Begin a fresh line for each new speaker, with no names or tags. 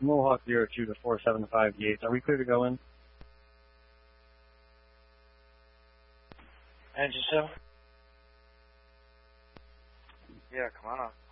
Mohawk 02 to 475 Yates. Are we clear to go in?
Engine 7?
Yeah, come on up.